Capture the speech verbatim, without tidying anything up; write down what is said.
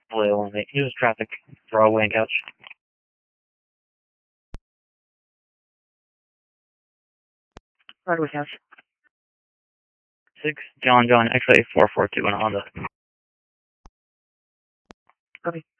Blue on the use traffic Broadway and Couch. Broadway Couch. Six John John X-ray four four two and Honda. Copy.